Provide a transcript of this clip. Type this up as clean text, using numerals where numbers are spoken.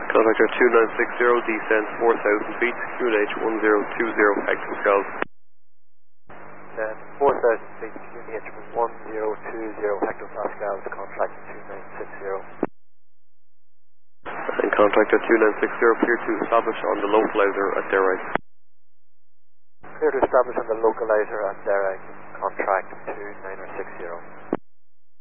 Contractor 2960, descend 4,000 feet, QNH 1020 hectopascals. Then 4,000 feet, QNH 1020 hectopascals, contract 2960. And contractor 2960, clear to establish on the localizer at Derry. Clear to establish on the localizer at Derry, contract 2960.